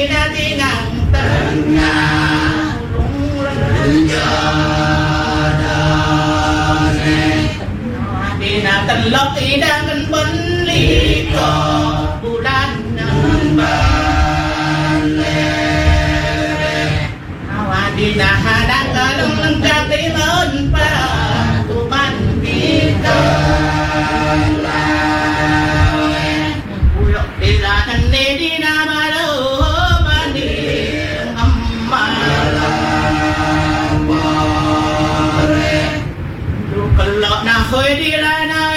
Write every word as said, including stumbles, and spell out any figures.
natin ang tengah Tinatallok idangan panliko bulan ng balik Awadi na halang kalong ng katimon pa tuman dito Pulok dilakan di na maluman di amalang Kalau na hoy di la na